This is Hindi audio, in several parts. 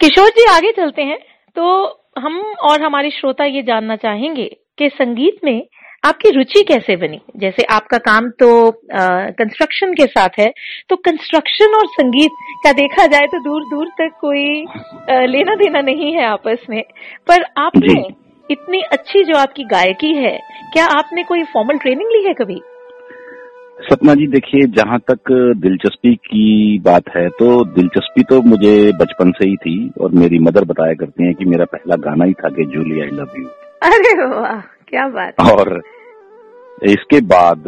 किशोर जी, आगे चलते हैं। तो हम और हमारे श्रोता ये जानना चाहेंगे कि संगीत में आपकी रुचि कैसे बनी। जैसे आपका काम तो कंस्ट्रक्शन के साथ है, तो कंस्ट्रक्शन और संगीत का देखा जाए तो दूर दूर तक कोई लेना देना नहीं है आपस में। पर आपने इतनी अच्छी जो आपकी गायकी है, क्या आपने कोई फॉर्मल ट्रेनिंग ली है कभी? सपना जी, देखिए, जहाँ तक दिलचस्पी की बात है तो दिलचस्पी तो मुझे बचपन से ही थी। और मेरी मदर बताया करती हैं कि मेरा पहला गाना ही था कि जूली आई लव यू। अरे वाह, क्या बात। और इसके बाद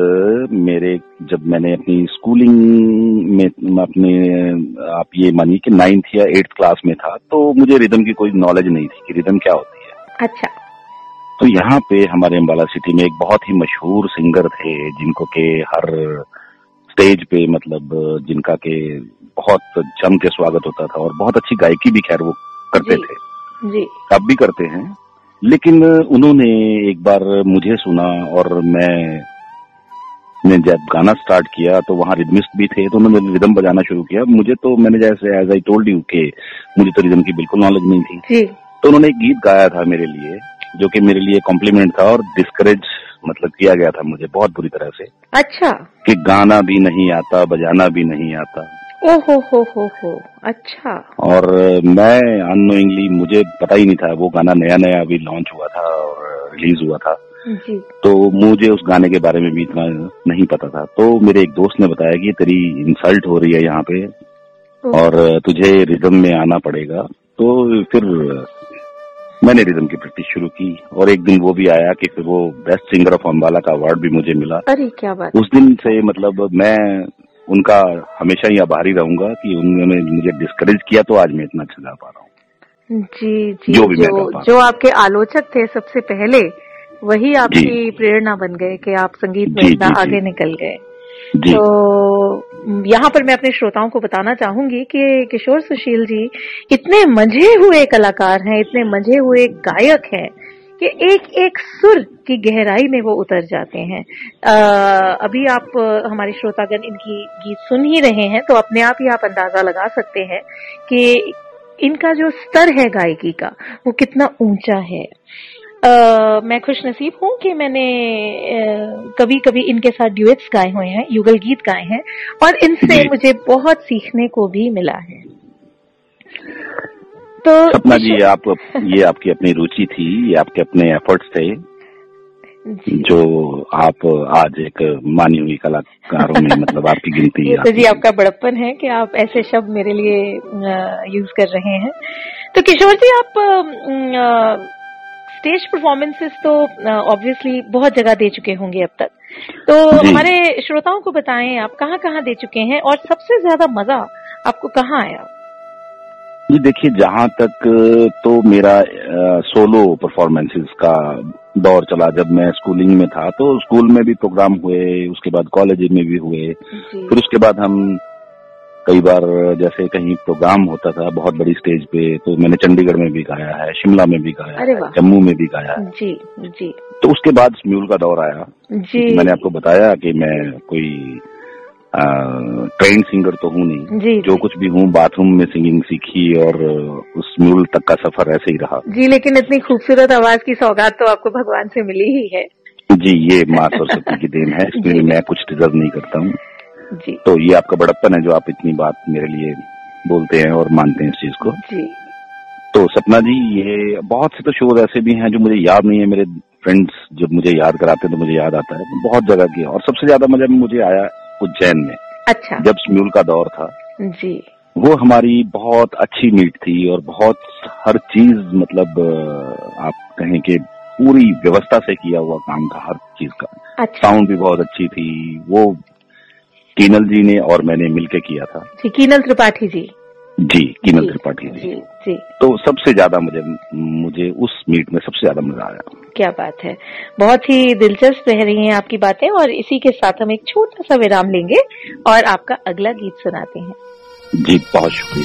जब मैंने अपनी स्कूलिंग में आप ये मानिए कि 9th या 8th क्लास में था, तो मुझे रिदम की कोई नॉलेज नहीं थी कि रिदम क्या होती है। अच्छा। तो यहाँ पे हमारे अम्बाला सिटी में एक बहुत ही मशहूर सिंगर थे जिनको के हर स्टेज पे जिनका के बहुत जम के स्वागत होता था और बहुत अच्छी गायकी भी खैर वो करते थे जी। अब भी करते हैं। लेकिन उन्होंने एक बार मुझे सुना और मैंने जब गाना स्टार्ट किया तो वहाँ रिदमिस्ट भी थे, तो उन्होंने रिदम बजाना शुरू किया। मैंने जैसे एज आई टोल्ड यू के मुझे तो रिदम की बिल्कुल नॉलेज नहीं थी जी। तो उन्होंने एक गीत गाया था मेरे लिए जो कि मेरे लिए कॉम्प्लीमेंट था और डिस्करेज किया गया था मुझे बहुत बुरी तरह से। अच्छा। कि गाना भी नहीं आता, बजाना भी नहीं आता। ओहो हो। अच्छा। और मैं अननोइंगली, मुझे पता ही नहीं था, वो गाना नया नया अभी लॉन्च हुआ था और रिलीज हुआ था जी। तो मुझे उस गाने के बारे में भी इतना नहीं पता था। तो मेरे एक दोस्त ने बताया कि तेरी इंसल्ट हो रही है यहाँ पे और तुझे रिदम में आना पड़ेगा। तो फिर मैंने रिदम की प्रैक्टिस शुरू की और एक दिन वो भी आया कि फिर वो बेस्ट सिंगर ऑफ अम्बाला का अवार्ड भी मुझे मिला। अरे क्या बात। उस दिन से मैं उनका हमेशा ही आभारी रहूंगा कि उन्होंने मुझे डिस्करेज किया तो आज मैं इतना अच्छा गा पा रहा हूँ। जी। जो आपके आलोचक थे सबसे पहले, वही आपकी प्रेरणा बन गए कि आप संगीत में इतना आगे निकल गए। तो यहाँ पर मैं अपने श्रोताओं को बताना चाहूंगी कि किशोर सुशील जी इतने मंझे हुए कलाकार हैं, इतने मंझे हुए गायक हैं कि एक एक सुर की गहराई में वो उतर जाते हैं। अभी आप हमारे श्रोतागण इनकी गीत सुन ही रहे हैं तो अपने आप ही आप अंदाजा लगा सकते हैं कि इनका जो स्तर है गायकी का वो कितना ऊंचा है। मैं खुशनसीब हूँ कि मैंने कभी कभी इनके साथ ड्यूएट्स गाए हुए हैं, युगल गीत गाए हैं और इनसे मुझे बहुत सीखने को भी मिला है। तो सपना जी, ये आपकी अपनी रुचि थी, ये आपके अपने एफर्ट्स थे जो आप आज एक मानी हुई कलाकारों में आपकी गिनती ये तो जी आपका बड़प्पन है कि आप ऐसे शब्द मेरे लिए यूज कर रहे हैं। तो किशोर जी, आप स्टेज परफॉर्मेंसेस तो ऑब्वियसली बहुत जगह दे चुके होंगे अब तक, तो हमारे श्रोताओं को बताएं आप कहाँ कहाँ दे चुके हैं और सबसे ज्यादा मजा आपको कहाँ आया? जी देखिए, जहाँ तक तो मेरा सोलो परफॉर्मेंसेस का दौर चला। जब मैं स्कूलिंग में था तो स्कूल में भी प्रोग्राम हुए, उसके बाद कॉलेज में भी हुए, फिर उसके बाद हम कई बार जैसे कहीं प्रोग्राम होता था बहुत बड़ी स्टेज पे तो मैंने चंडीगढ़ में भी गाया है, शिमला में भी गाया है, जम्मू में भी गाया है। जी। तो उसके बाद म्यूल का दौर आया जी। मैंने आपको बताया कि मैं कोई ट्रेंड सिंगर तो हूँ नहीं जी, जो कुछ भी हूँ बाथरूम में सिंगिंग सीखी और उस म्यूल तक का सफर ऐसे ही रहा जी। लेकिन इतनी खूबसूरत आवाज की सौगात तो आपको भगवान से मिली ही है जी। ये माँ सरस्वती की देन है, इसमें मैं कुछ डिजर्व नहीं करता हूँ जी। तो ये आपका बड़प्पन है जो आप इतनी बात मेरे लिए बोलते हैं और मानते हैं इस चीज को जी। तो सपना जी, ये बहुत से तो शोज ऐसे भी हैं जो मुझे याद नहीं है। मेरे फ्रेंड्स जब मुझे याद कराते हैं तो मुझे याद आता है बहुत जगह की। और सबसे ज्यादा मजा मुझे आया उज्जैन में। अच्छा। जब स्म्यूल का दौर था जी। वो हमारी बहुत अच्छी मीट थी और बहुत हर चीज आप कहें कि पूरी व्यवस्था से किया हुआ काम था हर चीज का। अच्छा। साउंड भी बहुत अच्छी थी। वो कीनल जी ने और मैंने मिलके किया था जी। कीनल त्रिपाठी जी जी। कीनल त्रिपाठी जी। तो सबसे ज्यादा मुझे उस मीट में सबसे ज्यादा मजा आया। क्या बात है, बहुत ही दिलचस्प रह रही हैं आपकी बातें। और इसी के साथ हम एक छोटा सा विराम लेंगे और आपका अगला गीत सुनाते हैं। जी, बहुत शुक्रिया।